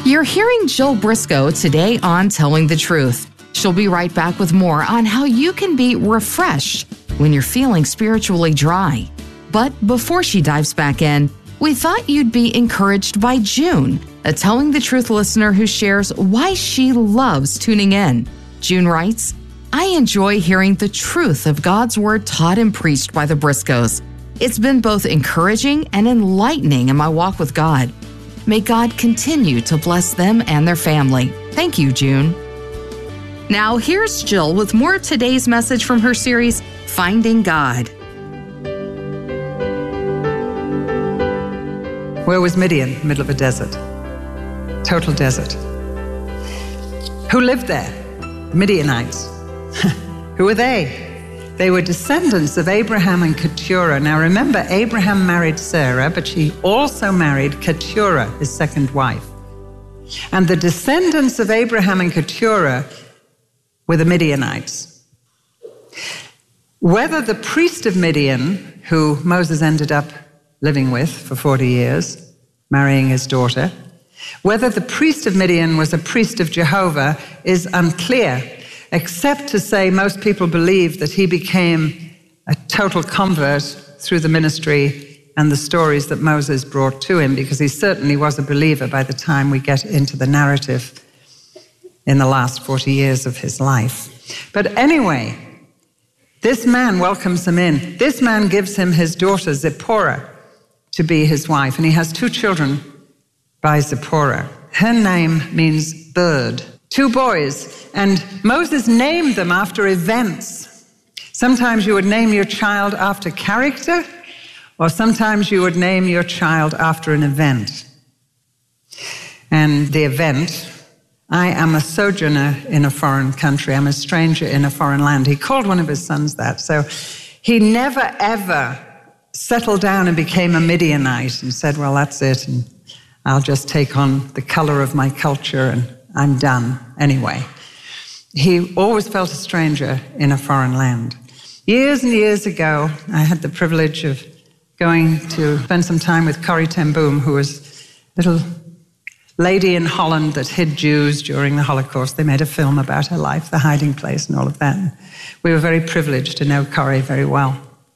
You're hearing Jill Briscoe today on Telling the Truth. She'll be right back with more on how you can be refreshed when you're feeling spiritually dry. But before she dives back in, we thought you'd be encouraged by June, a Telling the Truth listener who shares why she loves tuning in. June writes, I enjoy hearing the truth of God's Word taught and preached by the Briscoes. It's been both encouraging and enlightening in my walk with God. May God continue to bless them and their family. Thank you, June. Now, here's Jill with more of today's message from her series, Finding God. Where was Midian? Middle of a desert. Total desert. Who lived there? Midianites. Who were they? They were descendants of Abraham and Keturah. Now remember, Abraham married Sarah, but she also married Keturah, his second wife. And the descendants of Abraham and Keturah were the Midianites. Whether the priest of Midian, who Moses ended up living with for 40 years, marrying his daughter, whether the priest of Midian was a priest of Jehovah is unclear, except to say most people believe that he became a total convert through the ministry and the stories that Moses brought to him, because he certainly was a believer by the time we get into the narrative in the last 40 years of his life. But anyway, this man welcomes him in. This man gives him his daughter Zipporah to be his wife, and he has 2 children by Zipporah. Her name means bird. 2 boys, and Moses named them after events. Sometimes you would name your child after character, or sometimes you would name your child after an event. And the event, I am a sojourner in a foreign country. I'm a stranger in a foreign land. He called one of his sons that. So he never, ever settled down and became a Midianite and said, well, that's it, and I'll just take on the color of my culture and I'm done anyway. He always felt a stranger in a foreign land. Years and years ago, I had the privilege of going to spend some time with Corrie ten Boom, who was a little lady in Holland that hid Jews during the Holocaust. They made a film about her life, The Hiding Place and all of that. And we were very privileged to know Corrie very well.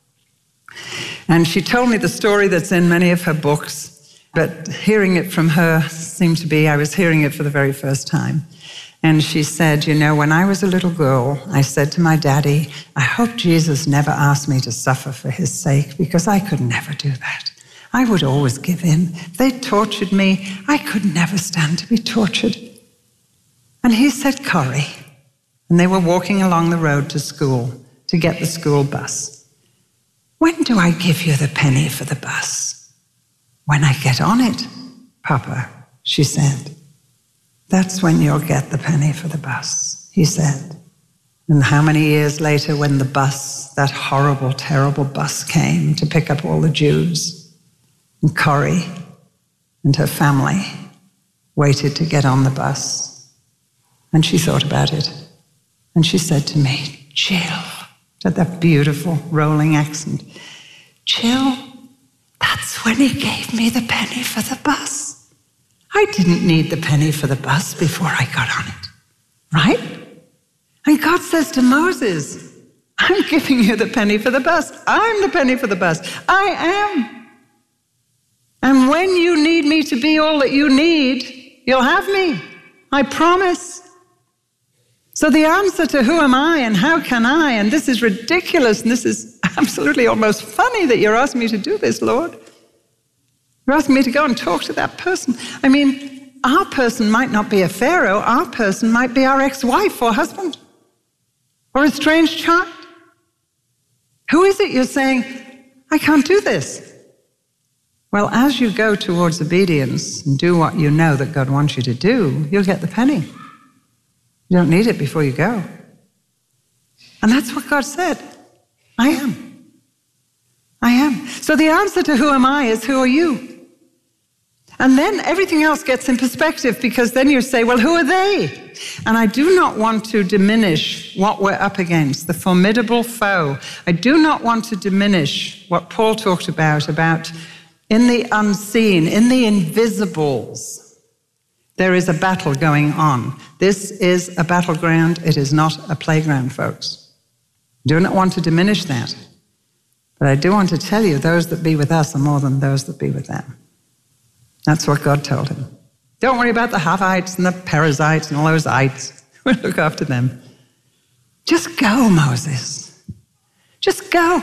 And she told me the story that's in many of her books, but hearing it from her seemed to be, I was hearing it for the very first time. And she said, you know, when I was a little girl, I said to my daddy, I hope Jesus never asked me to suffer for his sake, because I could never do that. I would always give in. If they tortured me, I could never stand to be tortured. And he said, Corrie. And they were walking along the road to school to get the school bus. When do I give you the penny for the bus? When I get on it, Papa, she said. That's when you'll get the penny for the bus, he said. And how many years later, when the bus, that horrible, terrible bus came to pick up all the Jews, and Corrie and her family waited to get on the bus. And she thought about it. And she said to me, Jill, she had that beautiful rolling accent, Jill, that's when he gave me the penny for the bus. I didn't need the penny for the bus before I got on it, right? And God says to Moses, I'm giving you the penny for the bus. I'm the penny for the bus. I am. And when you need me to be all that you need, you'll have me. I promise. So the answer to who am I and how can I, and this is ridiculous, and this is absolutely almost funny that you're asking me to do this, Lord. You're asking me to go and talk to that person. I mean, our person might not be a Pharaoh. Our person might be our ex-wife or husband or a strange child. Who is it you're saying, I can't do this? Well, as you go towards obedience and do what you know that God wants you to do, you'll get the penny. You don't need it before you go. And that's what God said. I am. I am. So the answer to who am I is who are you? And then everything else gets in perspective, because then you say, well, who are they? And I do not want to diminish what we're up against, the formidable foe. I do not want to diminish what Paul talked about in the unseen, in the invisibles. There is a battle going on. This is a battleground. It is not a playground, folks. I do not want to diminish that. But I do want to tell you, those that be with us are more than those that be with them. That's what God told him. Don't worry about the Havites and the Perizzites and all those ites. We'll look after them. Just go, Moses. Just go.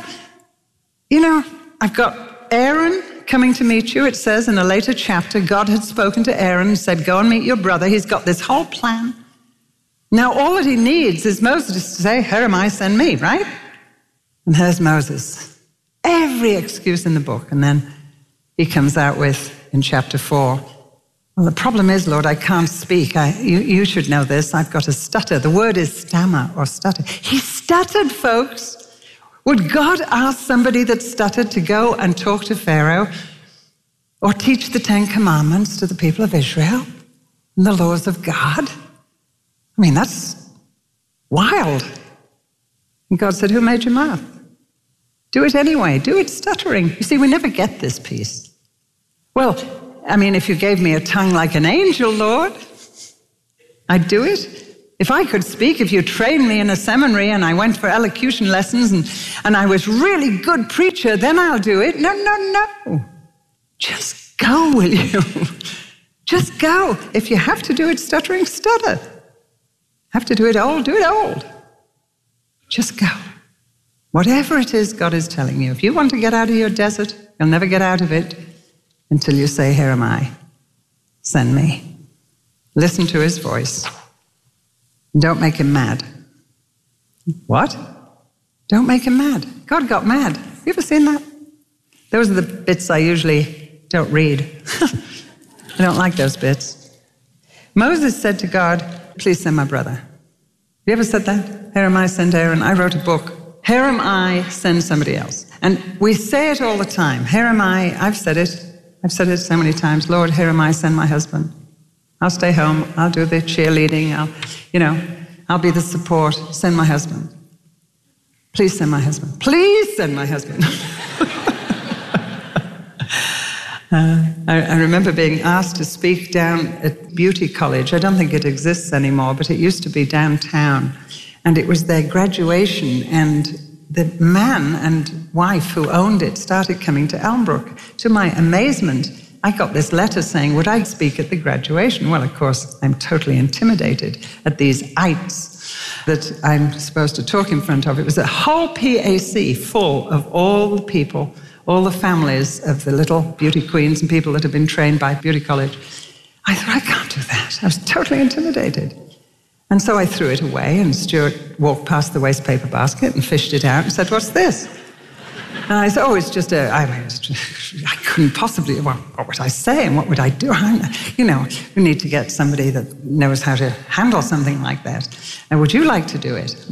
You know, I've got Aaron coming to meet you. It says in a later chapter, God had spoken to Aaron and said, go and meet your brother. He's got this whole plan. Now, all that he needs is Moses to say, here am I, send me, right? And here's Moses. Every excuse in the book. And then he comes out with, in chapter 4, well, the problem is, Lord, I can't speak. You should know this. I've got a stutter. The word is stammer or stutter. He stuttered, folks. Would God ask somebody that stuttered to go and talk to Pharaoh or teach the 10 Commandments to the people of Israel and the laws of God? I mean, that's wild. And God said, who made your mouth? Do it anyway. Do it stuttering. You see, we never get this piece. Well, I mean, if you gave me a tongue like an angel, Lord, I'd do it. If I could speak, if you trained me in a seminary and I went for elocution lessons and I was really good preacher, then I'll do it. No. Just go, will you? Just go. If you have to do it stuttering, stutter. Have to do it old, do it old. Just go. Whatever it is God is telling you. If you want to get out of your desert, you'll never get out of it until you say, here am I, send me. Listen to his voice. Don't make him mad. What? Don't make him mad. God got mad. Have you ever seen that? Those are the bits I usually don't read. I don't like those bits. Moses said to God, please send my brother. Have you ever said that? Here am I, send Aaron. I wrote a book. Here am I, send somebody else. And we say it all the time. Here am I, I've said it. I've said it so many times. Lord, here am I, send my husband. I'll stay home. I'll do the cheerleading. I'll be the support. Send my husband. Please send my husband. Please send my husband. I remember being asked to speak down at Beauty College. I don't think it exists anymore, but it used to be downtown. And it was their graduation, and the man and wife who owned it started coming to Elmbrook. To my amazement, I got this letter saying, would I speak at the graduation? Well, of course, I'm totally intimidated at these ites that I'm supposed to talk in front of. It was a whole PAC full of all the people, all the families of the little beauty queens and people that have been trained by Beauty College. I thought, I can't do that. I was totally intimidated. And so I threw it away, and Stuart walked past the waste paper basket and fished it out and said, what's this? And I said, it's just I couldn't possibly, what would I say and what would I do? We need to get somebody that knows how to handle something like that. And would you like to do it?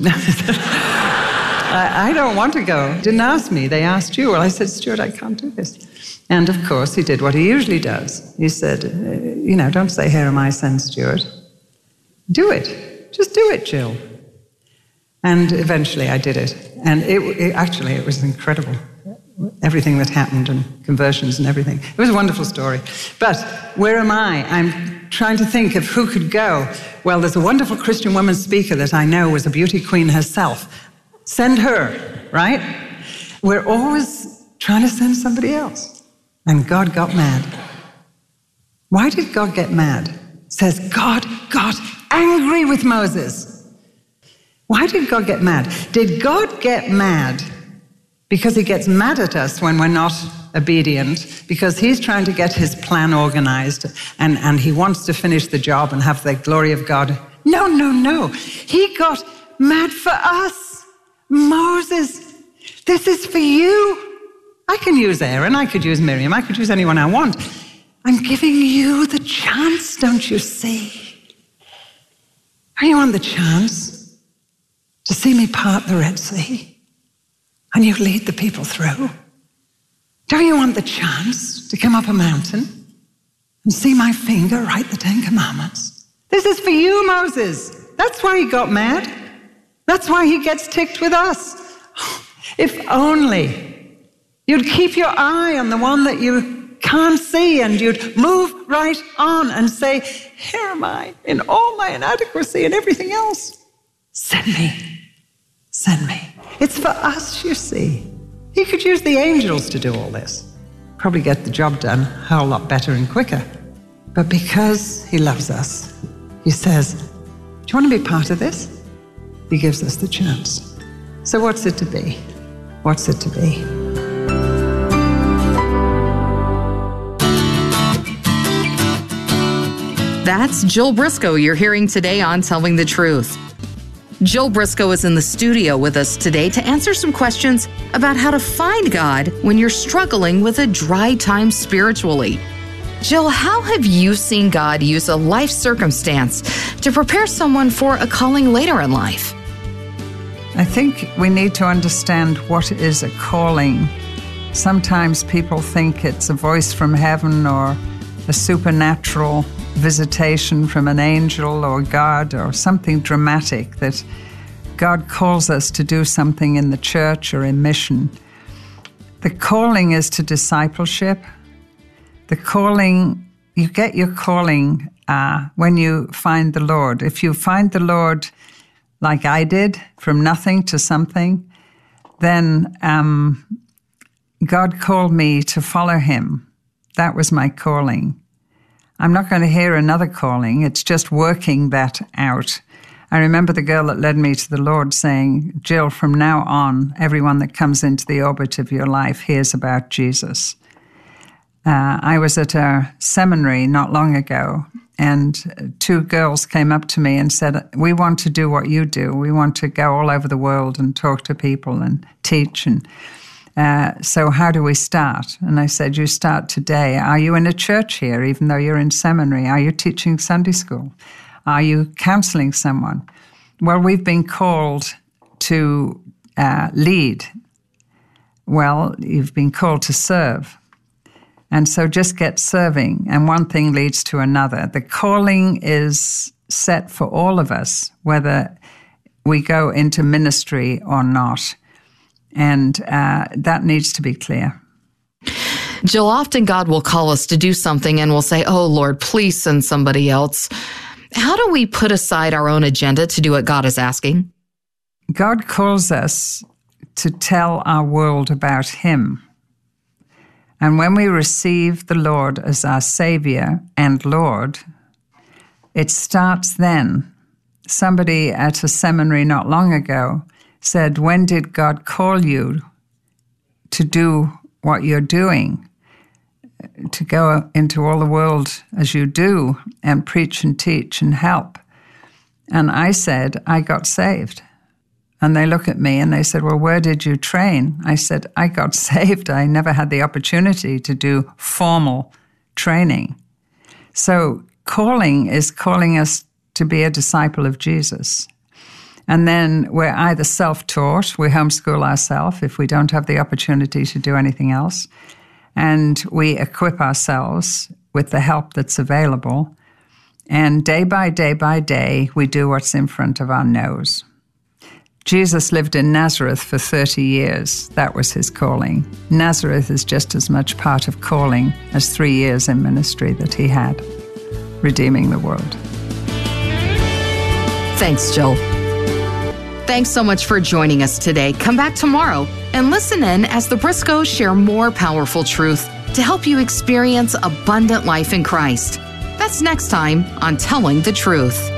I don't want to go. Didn't ask me, they asked you. Well, I said, Stuart, I can't do this. And of course, he did what he usually does. He said, don't say, here am I, send Stuart. Do it. Just do it, Jill. And eventually I did it. And it was incredible. Everything that happened and conversions and everything. It was a wonderful story. But where am I? I'm trying to think of who could go. Well, there's a wonderful Christian woman speaker that I know was a beauty queen herself. Send her, right? We're always trying to send somebody else. And God got mad. Why did God get mad? It says God got angry with Moses. Why did God get mad? Did God get mad because he gets mad at us when we're not obedient, because he's trying to get his plan organized and he wants to finish the job and have the glory of God? No. He got mad for us. Moses, this is for you. I can use Aaron, I could use Miriam, I could use anyone I want. I'm giving you the chance, don't you see? Are you on the chance to see me part the Red Sea and you lead the people through? Don't you want the chance to come up a mountain and see my finger write the 10 Commandments? This is for you, Moses. That's why he got mad. That's why he gets ticked with us. If only you'd keep your eye on the one that you can't see, and you'd move right on and say, here am I in all my inadequacy and everything else. Send me. Send me. It's for us, you see. He could use the angels to do all this. Probably get the job done a whole lot better and quicker. But because he loves us, he says, do you want to be part of this? He gives us the chance. So what's it to be? What's it to be? That's Jill Briscoe you're hearing today on Telling the Truth. Jill Briscoe is in the studio with us today to answer some questions about how to find God when you're struggling with a dry time spiritually. Jill, how have you seen God use a life circumstance to prepare someone for a calling later in life? I think we need to understand what is a calling. Sometimes people think it's a voice from heaven or a supernatural visitation from an angel or God or something dramatic, that God calls us to do something in the church or in mission. The calling is to discipleship. The calling, you get your calling when you find the Lord. If you find the Lord like I did, from nothing to something, then God called me to follow him. That was my calling. I'm not going to hear another calling. It's just working that out. I remember the girl that led me to the Lord saying, Jill, from now on, everyone that comes into the orbit of your life hears about Jesus. I was at a seminary not long ago, and two girls came up to me and said, we want to do what you do. We want to go all over the world and talk to people and teach. And so how do we start? And I said, you start today. Are you in a church here, even though you're in seminary? Are you teaching Sunday school? Are you counseling someone? Well, we've been called to lead. Well, you've been called to serve. And so just get serving, and one thing leads to another. The calling is set for all of us, whether we go into ministry or not. And that needs to be clear. Jill, often God will call us to do something and we'll say, oh, Lord, please send somebody else. How do we put aside our own agenda to do what God is asking? God calls us to tell our world about him. And when we receive the Lord as our Savior and Lord, it starts then. Somebody at a seminary not long ago said, when did God call you to do what you're doing, to go into all the world as you do and preach and teach and help? And I said, I got saved. And they look at me and they said, well, where did you train? I said, I got saved. I never had the opportunity to do formal training. So calling is calling us to be a disciple of Jesus. And then we're either self-taught, we homeschool ourselves if we don't have the opportunity to do anything else, and we equip ourselves with the help that's available. And day by day, we do what's in front of our nose. Jesus lived in Nazareth for 30 years. That was his calling. Nazareth is just as much part of calling as 3 years in ministry that he had, redeeming the world. Thanks, Jill. Thanks so much for joining us today. Come back tomorrow and listen in as the Briscoes share more powerful truth to help you experience abundant life in Christ. That's next time on Telling the Truth.